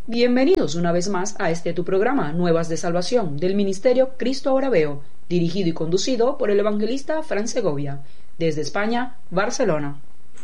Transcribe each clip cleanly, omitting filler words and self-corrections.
Bienvenidos una vez más a tu programa Nuevas de Salvación del Ministerio Cristo Ahora Veo, dirigido y conducido por el evangelista Fran Segovia, desde España, Barcelona.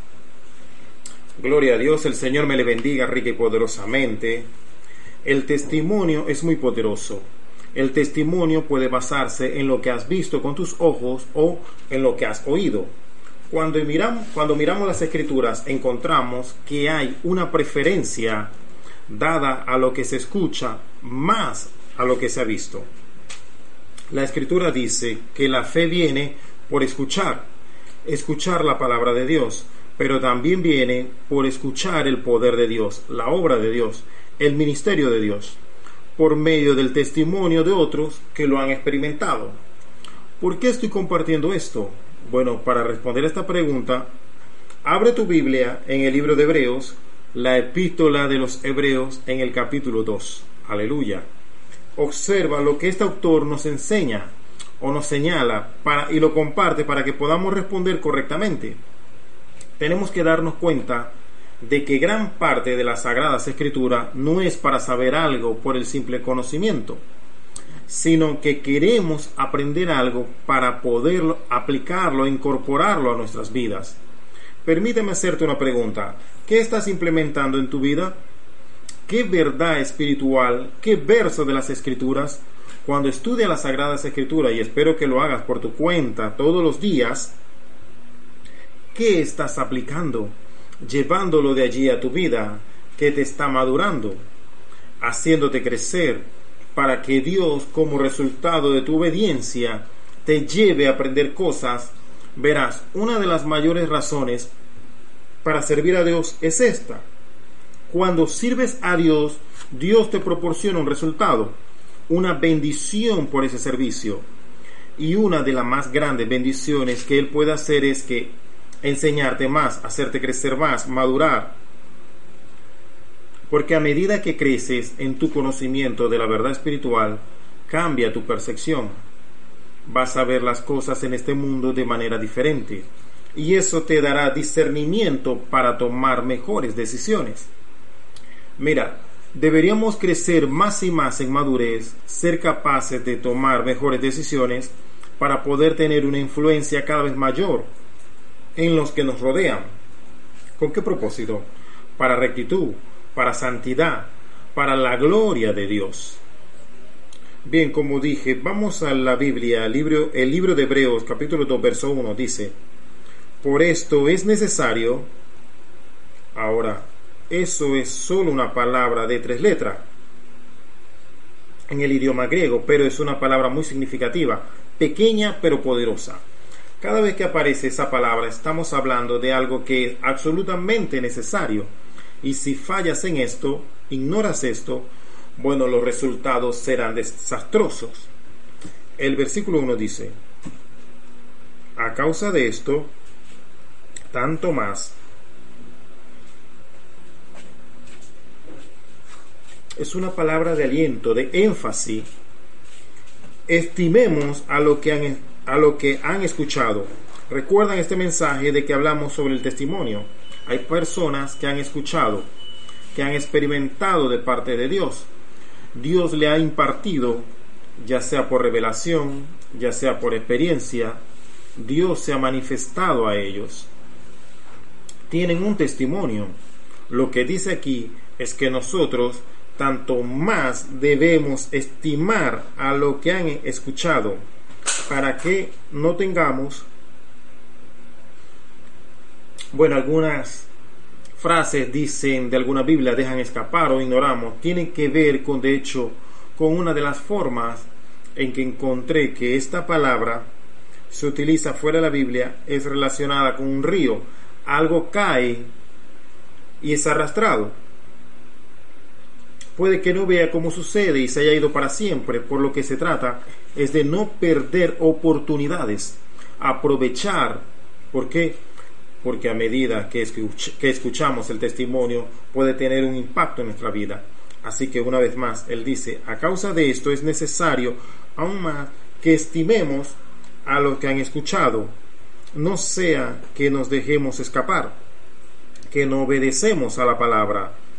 Gloria a Dios, el Señor me le bendiga rica y poderosamente. El testimonio es muy poderoso. El testimonio puede basarse en lo que has visto con tus ojos o en lo que has oído. Cuando miramos las Escrituras, encontramos que hay una preferencia dada a lo que se escucha más a lo que se ha visto. La Escritura dice que la fe viene por escuchar la palabra de Dios, pero también viene por escuchar el poder de Dios, la obra de Dios, el ministerio de Dios, por medio del testimonio de otros que lo han experimentado. ¿Por qué estoy compartiendo esto? Bueno, para responder a esta pregunta, abre tu Biblia en el libro de Hebreos, la epístola de los Hebreos en el capítulo 2. Aleluya. Observa lo que este autor nos enseña o nos señala y lo comparte para que podamos responder correctamente. Tenemos que darnos cuenta de que gran parte de las Sagradas Escrituras no es para saber algo por el simple conocimiento, sino que queremos aprender algo para poder aplicarlo, incorporarlo a nuestras vidas. Permíteme hacerte una pregunta. ¿Qué estás implementando en tu vida? ¿Qué verdad espiritual, qué verso de las Escrituras? Cuando estudias las Sagradas Escrituras, y espero que lo hagas por tu cuenta todos los días, ¿qué estás aplicando? Llevándolo de allí a tu vida, que te está madurando, haciéndote crecer, para que Dios, como resultado de tu obediencia, te lleve a aprender cosas. Verás, una de las mayores razones para servir a Dios es esta. Cuando sirves a Dios, Dios te proporciona un resultado, una bendición por ese servicio. Y una de las más grandes bendiciones que Él puede hacer es que enseñarte más, hacerte crecer más, madurar. Porque a medida que creces en tu conocimiento de la verdad espiritual, cambia tu percepción. Vas a ver las cosas en este mundo de manera diferente, y eso te dará discernimiento para tomar mejores decisiones. Mira, deberíamos crecer más y más en madurez, ser capaces de tomar mejores decisiones para poder tener una influencia cada vez mayor en los que nos rodean. ¿Con qué propósito? Para rectitud, para santidad, para la gloria de Dios. Bien, como dije, vamos a la Biblia, el libro de Hebreos, capítulo 2, verso 1, dice: por esto es necesario. Ahora, eso es solo una palabra de 3 letras en el idioma griego, pero es una palabra muy significativa, pequeña pero poderosa. Cada vez que aparece esa palabra, estamos hablando de algo que es absolutamente necesario. Y si fallas en esto, ignoras esto, bueno, los resultados serán desastrosos. El versículo 1 dice: a causa de esto, tanto más. Es una palabra de aliento, de énfasis. Estimemos a lo que han escuchado. ¿Recuerdan este mensaje de que hablamos sobre el testimonio? Hay personas que han escuchado, que han experimentado de parte de Dios. Dios le ha impartido, ya sea por revelación, ya sea por experiencia, Dios se ha manifestado a ellos. Tienen un testimonio. Lo que dice aquí es que nosotros tanto más debemos estimar a lo que han escuchado, para que no tengamos, bueno, algunas frases dicen de alguna Biblia, dejan escapar o ignoramos, tienen que ver con, de hecho, con una de las formas en que encontré que esta palabra se utiliza fuera de la Biblia, es relacionada con un río. Algo cae y es arrastrado. Puede que no vea cómo sucede y se haya ido para siempre. Por lo que se trata es de no perder oportunidades, aprovechar. ¿Por qué? Porque a medida que escuchamos el testimonio puede tener un impacto en nuestra vida. Así que una vez más, él dice: a causa de esto es necesario aún más que estimemos a los que han escuchado, no sea que nos dejemos escapar, que no obedecemos a la palabra,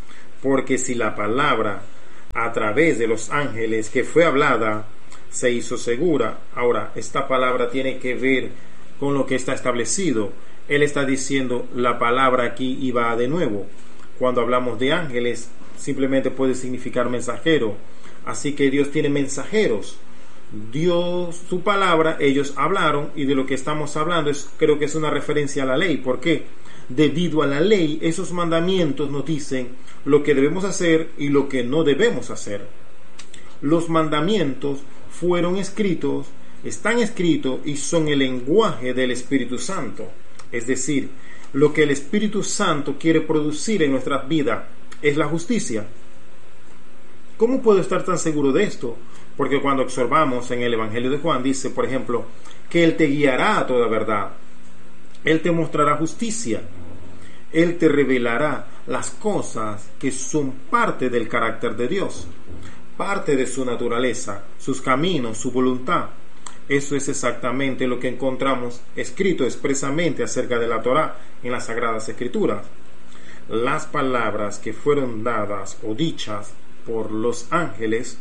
porque si la palabra a través de los ángeles que fue hablada se hizo segura, ahora esta palabra tiene que ver con lo que está establecido. Él está diciendo la palabra aquí y va de nuevo. Cuando hablamos de ángeles simplemente puede significar mensajero, así que Dios tiene mensajeros. Dios, su palabra, ellos hablaron, y de lo que estamos hablando creo que es una referencia a la ley. ¿Por qué? Debido a la ley, esos mandamientos nos dicen lo que debemos hacer y lo que no debemos hacer. Los mandamientos fueron escritos, están escritos y son el lenguaje del Espíritu Santo. Es decir, lo que el Espíritu Santo quiere producir en nuestras vidas es la justicia. ¿Cómo puedo estar tan seguro de esto? Porque cuando observamos en el Evangelio de Juan, dice, por ejemplo, que Él te guiará a toda verdad. Él te mostrará justicia. Él te revelará las cosas que son parte del carácter de Dios, parte de su naturaleza, sus caminos, su voluntad. Eso es exactamente lo que encontramos escrito expresamente acerca de la Torá en las Sagradas Escrituras. Las palabras que fueron dadas o dichas por los ángeles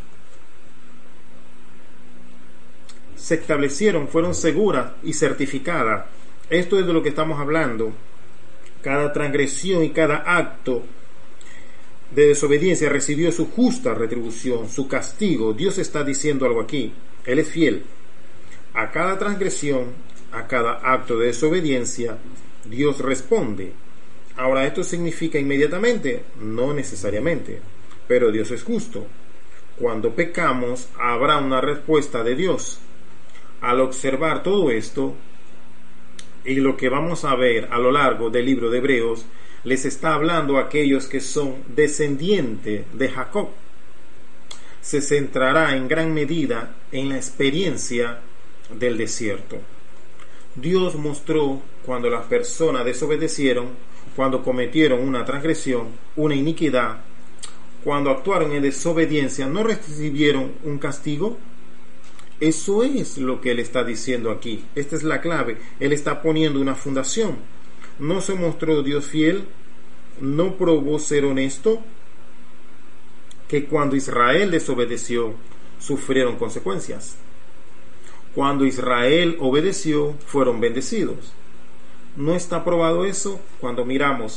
se establecieron, fueron seguras y certificadas. Esto es de lo que estamos hablando. Cada transgresión y cada acto de desobediencia recibió su justa retribución, su castigo. Dios está diciendo algo aquí. Él es fiel. A cada transgresión, a cada acto de desobediencia, Dios responde. Ahora, ¿esto significa inmediatamente? No necesariamente, pero Dios es justo. Cuando pecamos, habrá una respuesta de Dios. Al observar todo esto, y lo que vamos a ver a lo largo del libro de Hebreos, les está hablando a aquellos que son descendientes de Jacob. Se centrará en gran medida en la experiencia del desierto. Dios mostró cuando las personas desobedecieron, cuando cometieron una transgresión, una iniquidad, cuando actuaron en desobediencia, ¿no recibieron un castigo? Eso es lo que Él está diciendo aquí. Esta es la clave. Él está poniendo una fundación. ¿No se mostró Dios fiel? ¿No probó ser honesto? Que cuando Israel desobedeció, sufrieron consecuencias. Cuando Israel obedeció, fueron bendecidos. ¿No está probado eso? Cuando miramos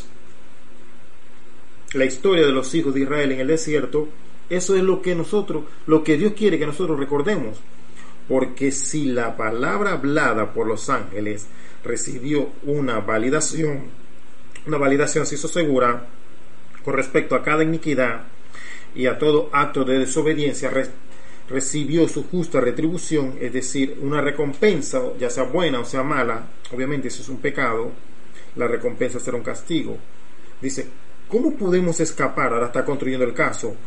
la historia de los hijos de Israel en el desierto, eso es lo que Dios quiere que nosotros recordemos. Porque si la palabra hablada por los ángeles recibió una validación se hizo segura con respecto a cada iniquidad y a todo acto de desobediencia, recibió su justa retribución, es decir, una recompensa, ya sea buena o sea mala. Obviamente eso es un pecado, la recompensa será un castigo. Dice, ¿cómo podemos escapar? Ahora está construyendo el caso.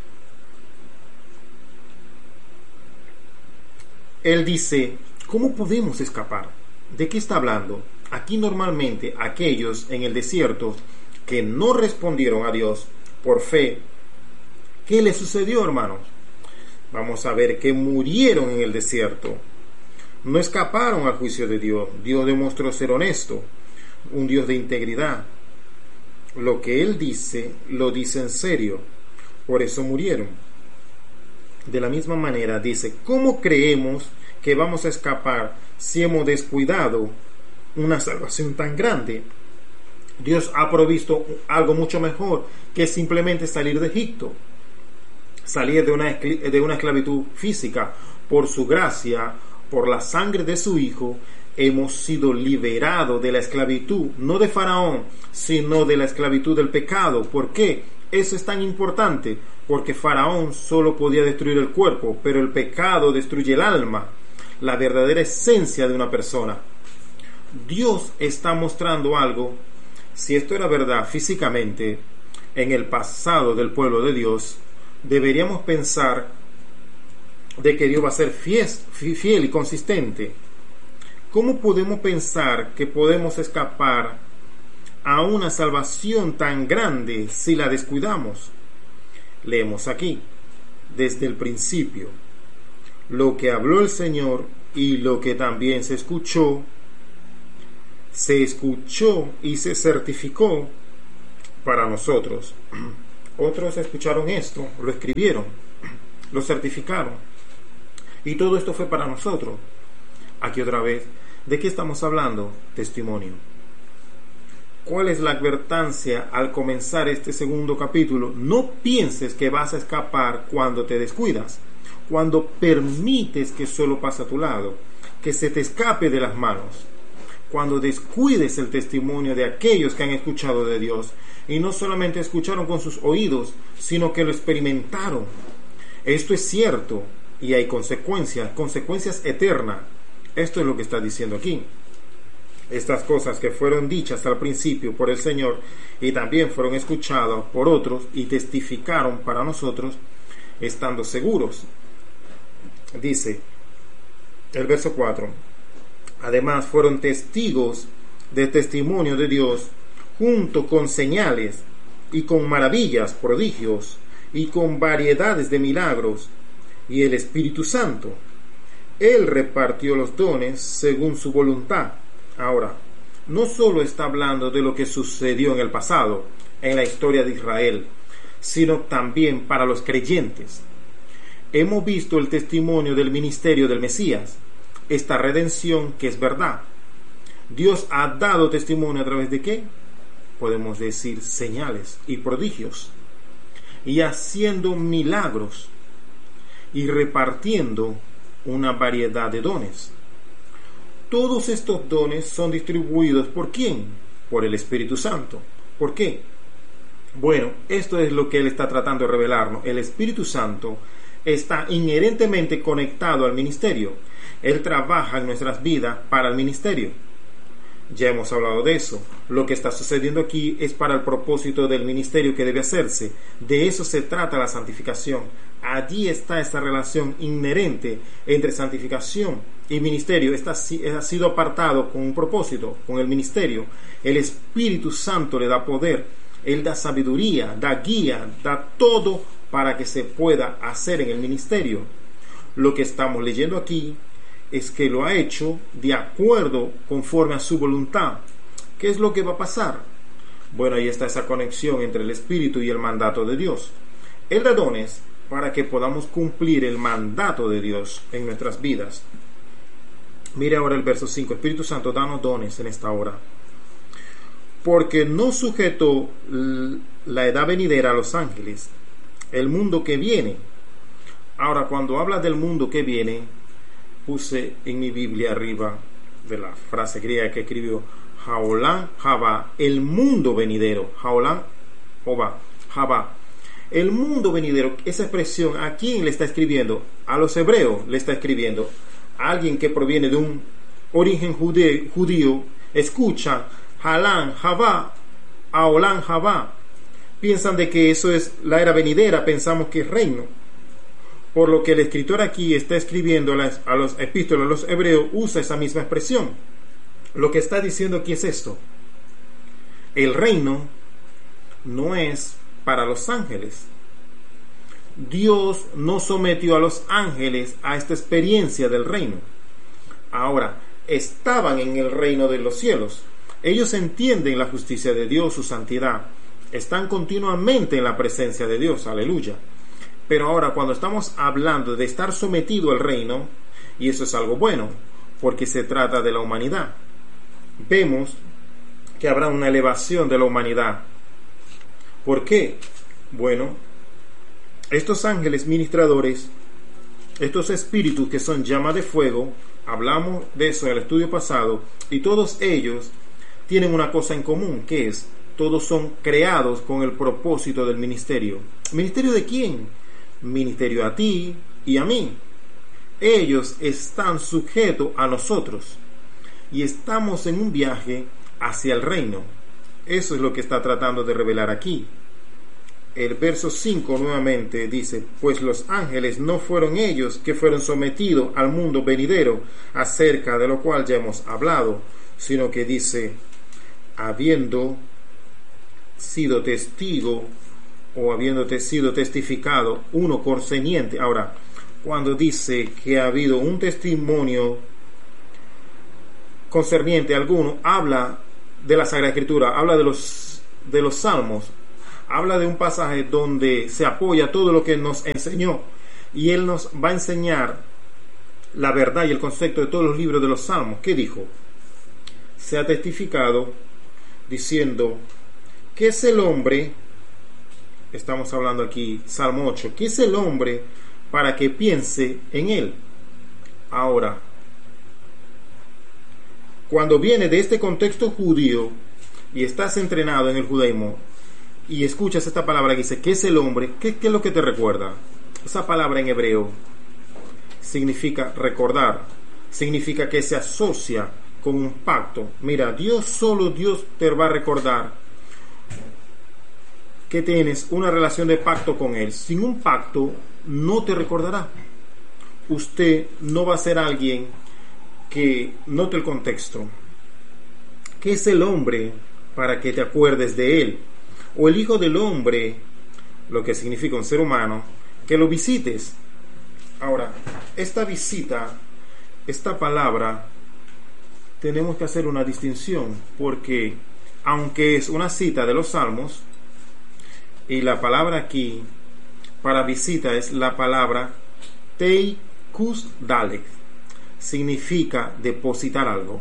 Él dice, ¿cómo podemos escapar? ¿De qué está hablando? Aquí normalmente aquellos en el desierto que no respondieron a Dios por fe, ¿qué les sucedió, hermanos? Vamos a ver que murieron en el desierto. No escaparon al juicio de Dios. Dios demostró ser honesto, un Dios de integridad. Lo que Él dice, lo dice en serio. Por eso murieron. De la misma manera dice, ¿cómo creemos que vamos a escapar si hemos descuidado una salvación tan grande? Dios ha provisto algo mucho mejor que simplemente salir de Egipto, salir de una esclavitud física. Por su gracia, por la sangre de su Hijo, hemos sido liberados de la esclavitud, no de Faraón, sino de la esclavitud del pecado. ¿Por qué? Eso es tan importante, porque Faraón solo podía destruir el cuerpo, pero el pecado destruye el alma, la verdadera esencia de una persona. Dios está mostrando algo. Si esto era verdad físicamente en el pasado del pueblo de Dios, deberíamos pensar de que Dios va a ser fiel y consistente. ¿Cómo podemos pensar que podemos escapar a una salvación tan grande si la descuidamos? Leemos aquí, desde el principio, lo que habló el Señor y lo que también se escuchó y se certificó para nosotros. Otros escucharon esto, lo escribieron, lo certificaron. Y todo esto fue para nosotros. Aquí otra vez, ¿de qué estamos hablando? Testimonio. ¿Cuál es la advertencia al comenzar este segundo capítulo? No pienses que vas a escapar cuando te descuidas, cuando permites que solo pase a tu lado, que se te escape de las manos, cuando descuides el testimonio de aquellos que han escuchado de Dios, y no solamente escucharon con sus oídos, sino que lo experimentaron. Esto es cierto, y hay consecuencias eternas. Esto es lo que está diciendo aquí. Estas cosas que fueron dichas al principio por el Señor y también fueron escuchadas por otros y testificaron para nosotros, estando seguros. Dice el verso 4: además fueron testigos del testimonio de Dios, junto con señales y con maravillas, prodigios y con variedades de milagros, y el Espíritu Santo. Él repartió los dones según su voluntad. Ahora, no solo está hablando de lo que sucedió en el pasado, en la historia de Israel, sino también para los creyentes. Hemos visto el testimonio del ministerio del Mesías, esta redención que es verdad. Dios ha dado testimonio a través de ¿qué? Podemos decir señales y prodigios, y haciendo milagros y repartiendo una variedad de dones. Todos estos dones son distribuidos ¿por quién? Por el Espíritu Santo. ¿Por qué? Bueno, esto es lo que Él está tratando de revelarnos. El Espíritu Santo está inherentemente conectado al ministerio. Él trabaja en nuestras vidas para el ministerio. Ya hemos hablado de eso. Lo que está sucediendo aquí es para el propósito del ministerio que debe hacerse. De eso se trata la santificación. Allí está esa relación inherente entre santificación y ministerio. Ha sido apartado con un propósito, con el ministerio. El Espíritu Santo le da poder, Él da sabiduría, da guía, da todo para que se pueda hacer en el ministerio. Lo que estamos leyendo aquí es que lo ha hecho de acuerdo, conforme a su voluntad. ¿Qué es lo que va a pasar? Bueno, ahí está esa conexión entre el Espíritu y el mandato de Dios. Él da dones para que podamos cumplir el mandato de Dios en nuestras vidas. Mire ahora el verso 5. Espíritu Santo, danos dones en esta hora. Porque no sujetó la edad venidera a los ángeles, el mundo que viene. Ahora, cuando habla del mundo que viene, puse en mi Biblia arriba de la frase griega que escribió Haolán Jabá, el mundo venidero. Haolán Jabá, el mundo venidero. Esa expresión, ¿a quién le está escribiendo? A los hebreos le está escribiendo. A alguien que proviene de un origen judío, escucha Halán Jabá, Haolán Jabá. Piensan de que eso es la era venidera, pensamos que es reino. Por lo que el escritor aquí está escribiendo a los epístolas, a los hebreos, usa esa misma expresión. Lo que está diciendo aquí es esto: el reino no es para los ángeles. Dios no sometió a los ángeles a esta experiencia del reino. Ahora, estaban en el reino de los cielos. Ellos entienden la justicia de Dios, su santidad. Están continuamente en la presencia de Dios. Aleluya. Pero ahora, cuando estamos hablando de estar sometido al reino, y eso es algo bueno, porque se trata de la humanidad, vemos que habrá una elevación de la humanidad. ¿Por qué? Bueno, estos ángeles ministradores, estos espíritus que son llama de fuego, hablamos de eso en el estudio pasado, y todos ellos tienen una cosa en común, que es, todos son creados con el propósito del ministerio. ¿Ministerio de quién? Ministerio a ti y a mí. Ellos están sujetos a nosotros y estamos en un viaje hacia el reino. Eso es lo que está tratando de revelar aquí. El verso 5 nuevamente dice: pues los ángeles no fueron ellos que fueron sometidos al mundo venidero, acerca de lo cual ya hemos hablado, sino que dice: habiendo sido testigo o habiéndote sido testificado uno concerniente. Ahora, cuando dice que ha habido un testimonio concerniente a alguno, habla de la Sagrada Escritura, habla de los salmos, habla de un pasaje donde se apoya todo lo que nos enseñó, y él nos va a enseñar la verdad y el concepto de todos los libros de los Salmos. ¿Qué dijo? Se ha testificado diciendo: ¿qué es el hombre? Estamos hablando aquí, Salmo 8. ¿Qué es el hombre para que piense en él? Ahora, cuando viene de este contexto judío y estás entrenado en el judaísmo y escuchas esta palabra que dice ¿qué es el hombre? ¿Qué es lo que te recuerda? Esa palabra en hebreo significa recordar, significa que se asocia con un pacto. Mira, solo Dios te va a recordar que tienes una relación de pacto con Él. Sin un pacto no te recordará. Usted no va a ser alguien que note el contexto. ¿Qué es el hombre para que te acuerdes de él? O el hijo del hombre, lo que significa un ser humano, que lo visites. Ahora, esta visita, esta palabra, tenemos que hacer una distinción, porque aunque es una cita de los Salmos, y la palabra aquí para visita es la palabra teikus dalek, significa depositar algo,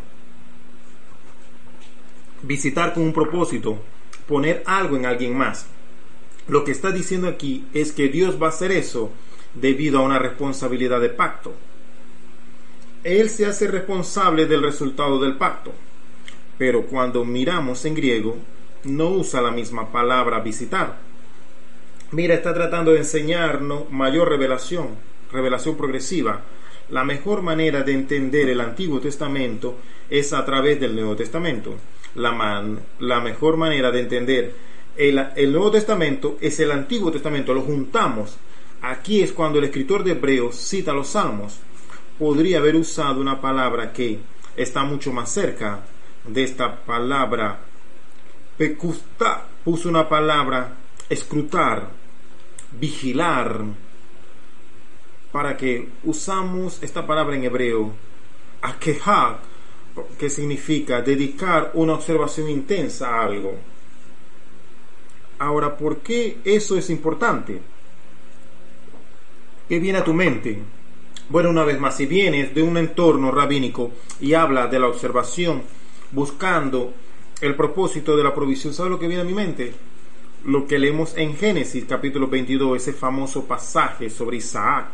visitar con un propósito, poner algo en alguien más. Lo que está diciendo aquí es que Dios va a hacer eso debido a una responsabilidad de pacto. Él se hace responsable del resultado del pacto, pero cuando miramos en griego no usa la misma palabra visitar. Mira, está tratando de enseñarnos mayor revelación progresiva. La mejor manera de entender el Antiguo Testamento es a través del Nuevo Testamento. La mejor manera de entender el Nuevo Testamento es el Antiguo Testamento, lo juntamos. Aquí es cuando el escritor de Hebreos cita los Salmos. Podría haber usado una palabra que está mucho más cerca de esta palabra pekusta. Puso una palabra escrutar, vigilar, para que usamos esta palabra en hebreo, akehah, que significa dedicar una observación intensa a algo. Ahora, ¿por qué eso es importante? ¿Qué viene a tu mente? Bueno, una vez más, si vienes de un entorno rabínico y habla de la observación, buscando el propósito de la provisión, ¿sabes lo que viene a mi mente? Lo que leemos en Génesis capítulo 22, ese famoso pasaje sobre Isaac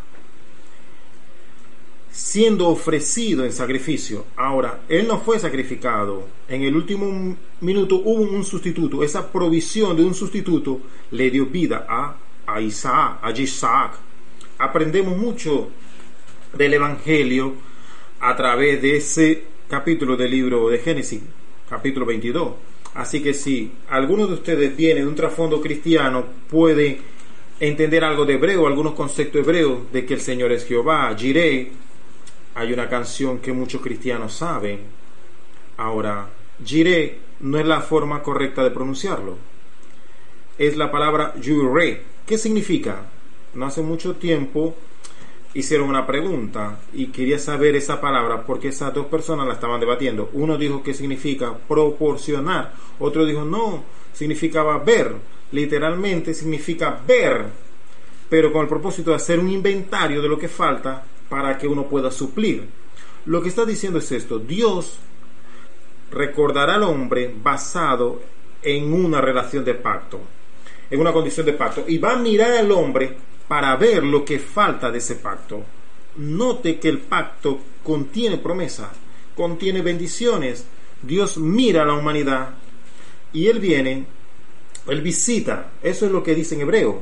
siendo ofrecido en sacrificio. Ahora, él no fue sacrificado. En el último minuto hubo un sustituto. Esa provisión de un sustituto le dio vida a Isaac. Aprendemos mucho del Evangelio a través de ese capítulo del libro de Génesis, capítulo 22. Así que si alguno de ustedes viene de un trasfondo cristiano, puede entender algo de hebreo, algunos conceptos hebreos de que el Señor es Jehová, Jireh. Hay una canción que muchos cristianos saben. Ahora, Jireh no es la forma correcta de pronunciarlo. Es la palabra Yureh. ¿Qué significa? No hace mucho tiempo hicieron una pregunta y quería saber esa palabra porque esas dos personas la estaban debatiendo. Uno dijo que significa proporcionar, otro dijo no, significaba ver, literalmente significa ver, pero con el propósito de hacer un inventario de lo que falta para que uno pueda suplir. Lo que está diciendo es esto: Dios recordará al hombre basado en una relación de pacto, en una condición de pacto, y va a mirar al hombre para ver lo que falta de ese pacto. Note que el pacto contiene promesa, contiene bendiciones. Dios mira a la humanidad y Él viene, Él visita. Eso es lo que dice en hebreo.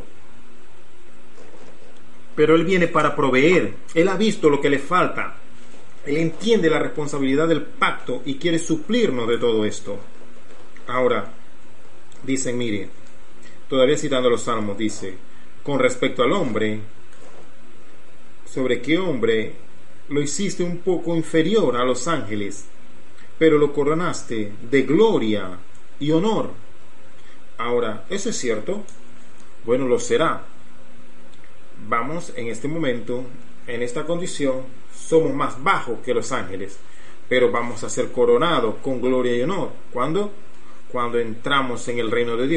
Pero Él viene para proveer. Él ha visto lo que le falta. Él entiende la responsabilidad del pacto y quiere suplirnos de todo esto. Ahora, dicen, mire, todavía citando los Salmos, dice: con respecto al hombre, ¿sobre qué hombre? Lo hiciste un poco inferior a los ángeles, pero lo coronaste de gloria y honor. Ahora, ¿eso es cierto? Bueno, lo será. Vamos, en este momento, en esta condición, somos más bajos que los ángeles, pero vamos a ser coronados con gloria y honor. ¿Cuándo? Cuando entramos en el reino de Dios.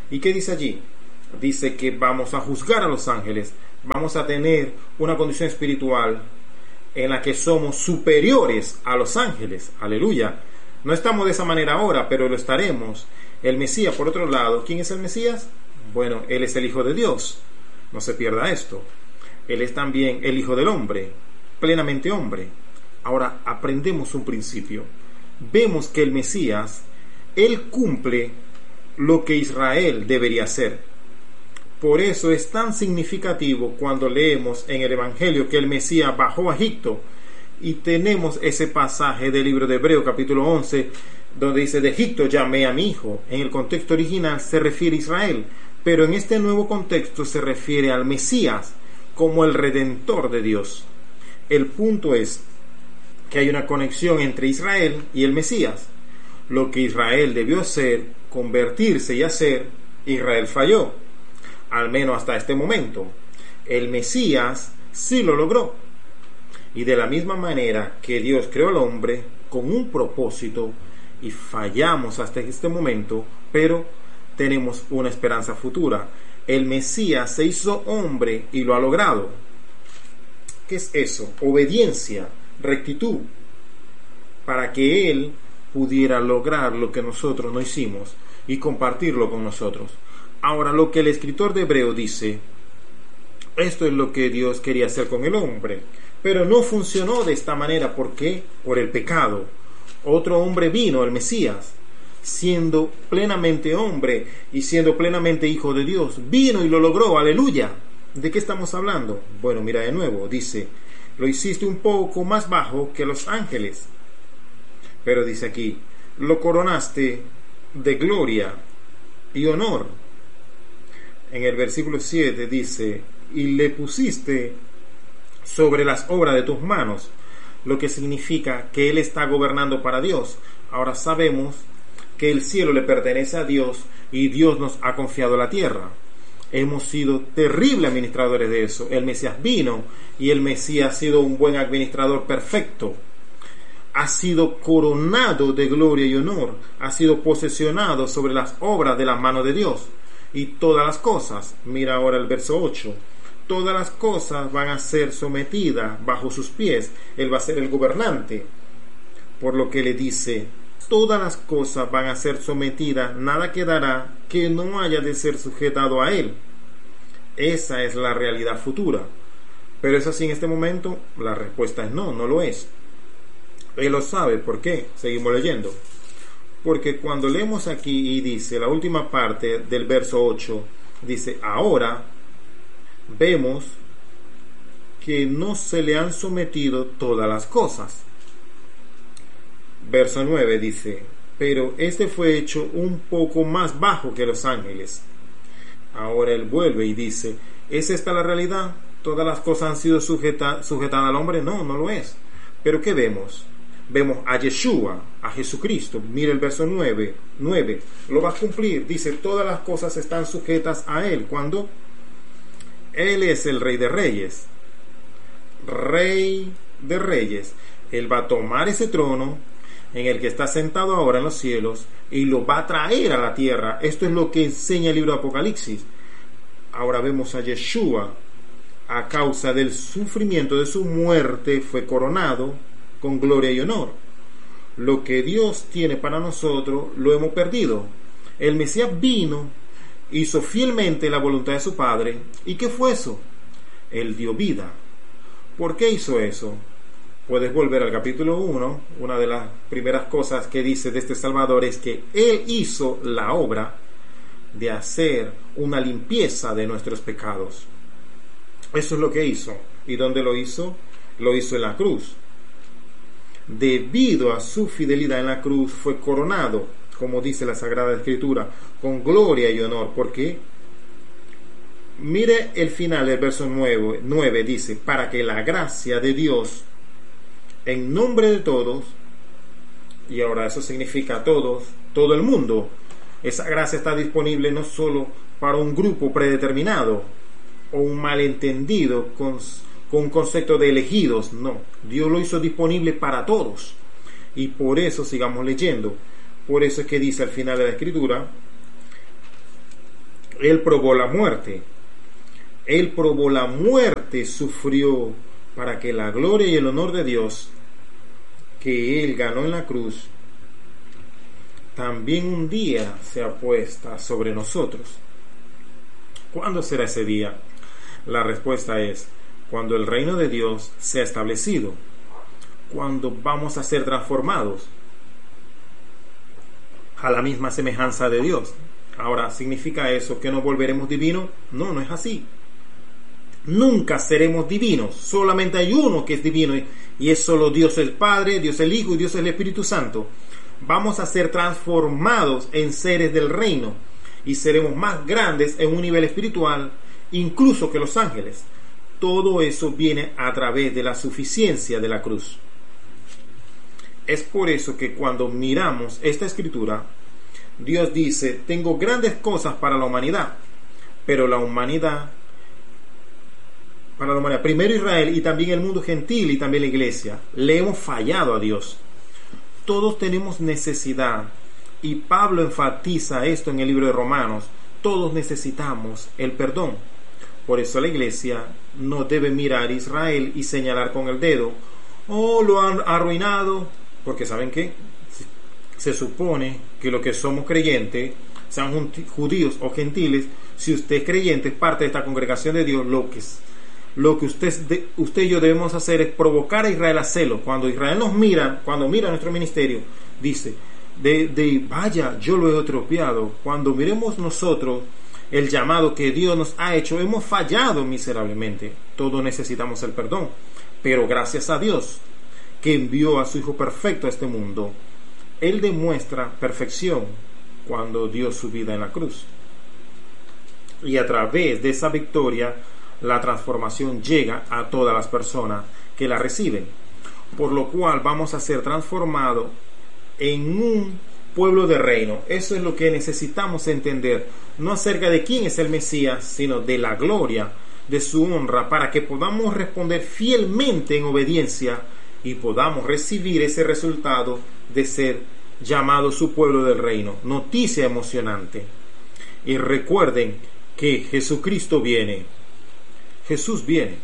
¿Y qué dice allí? Dice que vamos a juzgar a los ángeles, vamos a tener una condición espiritual en la que somos superiores a los ángeles. Aleluya. No estamos de esa manera ahora, pero lo estaremos. El Mesías, por otro lado, ¿quién es el Mesías? Bueno, Él es el Hijo de Dios. No se pierda esto. Él es también el Hijo del Hombre, plenamente hombre. Ahora aprendemos un principio. Vemos que el Mesías, Él cumple lo que Israel debería hacer. Por eso es tan significativo cuando leemos en el Evangelio que el Mesías bajó a Egipto, y tenemos ese pasaje del libro de Hebreos capítulo 11 donde dice: de Egipto llamé a mi hijo. En el contexto original se refiere a Israel, pero en este nuevo contexto se refiere al Mesías como el Redentor de Dios. El punto es que hay una conexión entre Israel y el Mesías. Lo que Israel debió hacer, convertirse y hacer, Israel falló, al menos hasta este momento. El Mesías sí lo logró. Y de la misma manera que Dios creó al hombre con un propósito, y fallamos hasta este momento, pero tenemos una esperanza futura. El Mesías se hizo hombre y lo ha logrado. ¿Qué es eso? Obediencia, rectitud, para que Él pudiera lograr lo que nosotros no hicimos y compartirlo con nosotros. Ahora, lo que el escritor de Hebreo dice, esto es lo que Dios quería hacer con el hombre, pero no funcionó de esta manera. ¿Por qué? Por el pecado. Otro hombre vino, el Mesías, siendo plenamente hombre y siendo plenamente hijo de Dios, vino y lo logró. Aleluya. ¿De qué estamos hablando? Bueno, mira de nuevo, dice: lo hiciste un poco más bajo que los ángeles. Pero dice aquí: lo coronaste de gloria y honor. En el versículo 7 dice: y le pusiste sobre las obras de tus manos, lo que significa que Él está gobernando para Dios. Ahora sabemos que el cielo le pertenece a Dios y Dios nos ha confiado la tierra. Hemos sido terribles administradores de eso. El Mesías vino y el Mesías ha sido un buen administrador perfecto. Ha sido coronado de gloria y honor, ha sido posesionado sobre las obras de la mano de Dios. Y todas las cosas, mira ahora el verso 8, todas las cosas van a ser sometidas bajo sus pies. Él va a ser el gobernante. Por lo que le dice: todas las cosas van a ser sometidas, nada quedará que no haya de ser sujetado a Él. Esa es la realidad futura. Pero ¿es así en este momento? La respuesta es no, no lo es. Él lo sabe. ¿Por qué? Seguimos leyendo. Porque cuando leemos aquí y dice, la última parte del verso 8, dice: ahora vemos que no se le han sometido todas las cosas. Verso 9 dice: pero este fue hecho un poco más bajo que los ángeles. Ahora él vuelve y dice: ¿es esta la realidad? ¿Todas las cosas han sido sujetadas al hombre? No, no lo es. ¿Pero qué vemos? Vemos a Yeshua, a Jesucristo. Mira el verso 9, lo va a cumplir. Dice: todas las cosas están sujetas a Él. ¿Cuándo? Él es el Rey de Reyes. Rey de Reyes. Él va a tomar ese trono en el que está sentado ahora en los cielos y lo va a traer a la tierra. Esto es lo que enseña el libro de Apocalipsis. Ahora vemos a Yeshua, a causa del sufrimiento de su muerte, fue coronado con gloria y honor. Lo que Dios tiene para nosotros lo hemos perdido. El Mesías vino, hizo fielmente la voluntad de su Padre. ¿Y qué fue eso? Él dio vida. ¿Por qué hizo eso? Puedes volver al capítulo 1. Una de las primeras cosas que dice de este Salvador es que Él hizo la obra de hacer una limpieza de nuestros pecados. Eso es lo que hizo. ¿Y dónde lo hizo? Lo hizo en la cruz. Debido a su fidelidad en la cruz, fue coronado, como dice la Sagrada Escritura, con gloria y honor. ¿Por qué? Mire el final del verso 9 dice: para que la gracia de Dios, en nombre de todos, y ahora eso significa todos, todo el mundo. Esa gracia está disponible no solo para un grupo predeterminado o un malentendido con un concepto de elegidos. No, Dios lo hizo disponible para todos. Y por eso sigamos leyendo. Por eso es que dice al final de la Escritura: Él probó la muerte. Él probó la muerte, sufrió para que la gloria y el honor de Dios que Él ganó en la cruz también un día sea puesta sobre nosotros. ¿Cuándo será ese día? La respuesta es cuando el reino de Dios sea establecido, cuando vamos a ser transformados a la misma semejanza de Dios. Ahora, ¿significa eso que nos volveremos divinos? No, no es así. Nunca seremos divinos. Solamente hay uno que es divino y es solo Dios el Padre, Dios el Hijo y Dios el Espíritu Santo. Vamos a ser transformados en seres del reino y seremos más grandes en un nivel espiritual incluso que los ángeles. Todo eso viene a través de la suficiencia de la cruz. Es por eso que cuando miramos esta escritura, Dios dice: tengo grandes cosas para la humanidad, pero la humanidad, primero Israel y también el mundo gentil y también la iglesia, le hemos fallado a Dios. Todos tenemos necesidad, y Pablo enfatiza esto en el libro de Romanos. Todos necesitamos el perdón. Por eso la iglesia no debe mirar a Israel y señalar con el dedo: oh, lo han arruinado. Porque ¿saben qué? Se supone que los que somos creyentes, sean judíos o gentiles, si usted es creyente, es parte de esta congregación de Dios, lo que usted y yo debemos hacer es provocar a Israel a celo. Cuando Israel nos mira, cuando mira nuestro ministerio, dice: vaya, yo lo he atropiado. Cuando miremos nosotros el llamado que Dios nos ha hecho, hemos fallado miserablemente. Todos necesitamos el perdón, pero gracias a Dios que envió a su Hijo perfecto a este mundo, Él demuestra perfección cuando dio su vida en la cruz, y a través de esa victoria la transformación llega a todas las personas que la reciben, por lo cual vamos a ser transformados en un pueblo de reino. Eso es lo que necesitamos entender, no acerca de quién es el Mesías, sino de la gloria, de su honra, para que podamos responder fielmente en obediencia y podamos recibir ese resultado de ser llamado su pueblo del reino. Noticia emocionante. Y recuerden que Jesucristo viene. Jesús viene.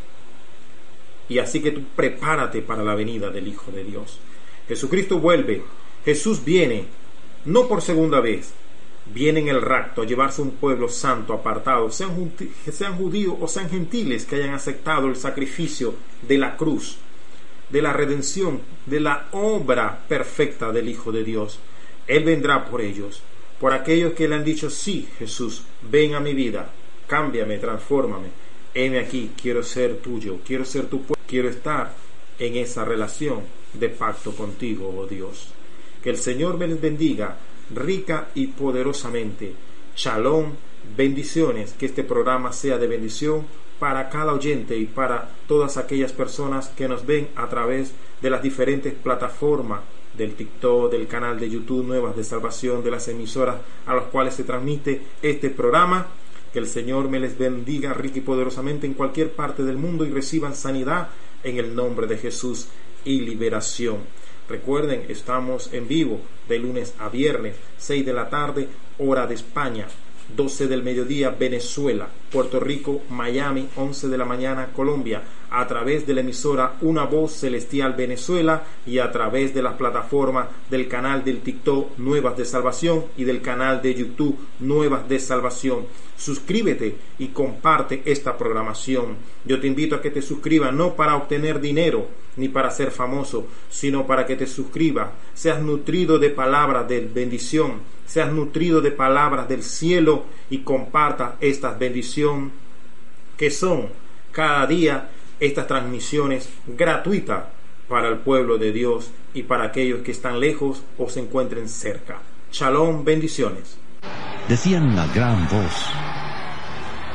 Y así que tú prepárate para la venida del Hijo de Dios. Jesucristo vuelve. Jesús viene, no por segunda vez. Viene en el rapto a llevarse un pueblo santo, apartado, sean judíos o sean gentiles, que hayan aceptado el sacrificio de la cruz, de la redención, de la obra perfecta del Hijo de Dios. Él vendrá por ellos, por aquellos que le han dicho: sí, Jesús, ven a mi vida, cámbiame, transfórmame, heme aquí, quiero ser tuyo, quiero ser tu pueblo, quiero estar en esa relación de pacto contigo, oh Dios. Que el Señor me les bendiga rica y poderosamente. Shalom, bendiciones, que este programa sea de bendición para cada oyente y para todas aquellas personas que nos ven a través de las diferentes plataformas del TikTok, del canal de YouTube Nuevas de Salvación, de las emisoras a las cuales se transmite este programa. Que el Señor me les bendiga rica y poderosamente en cualquier parte del mundo y reciban sanidad en el nombre de Jesús y liberación. Recuerden, estamos en vivo de lunes a viernes, 6 de la tarde, hora de España, 12 del mediodía, Venezuela, Puerto Rico, Miami, 11 de la mañana, Colombia, a través de la emisora Una Voz Celestial Venezuela y a través de las plataformas del canal del TikTok Nuevas de Salvación y del canal de YouTube Nuevas de Salvación. Suscríbete y comparte esta programación. Yo te invito a que te suscribas, no para obtener dinero ni para ser famoso, sino para que te suscribas, seas nutrido de palabras de bendición, seas nutrido de palabras del cielo y compartas estas bendiciones que son cada día estas transmisiones gratuitas para el pueblo de Dios y para aquellos que están lejos o se encuentren cerca. Shalom, bendiciones. Decían una gran voz: